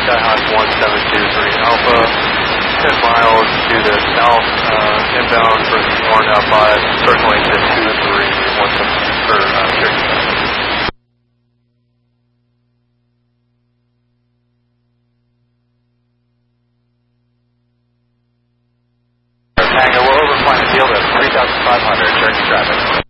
Skyhawk 1723 Alpha, 10 miles to the south, inbound for the Horn L5, circling to 2317 for Cherokee traffic. Tango, we're over flying the field at 3,500, Cherokee traffic.